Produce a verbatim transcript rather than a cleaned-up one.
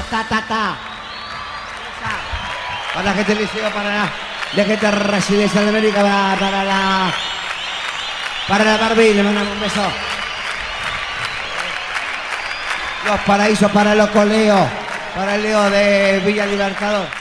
ta, ta, ta. Para la gente del liceo, para la de gente residencia de América, para, para la para la Barbie, le mandamos un beso. Los paraísos para los coleos, para el Leo de Villa Libertador.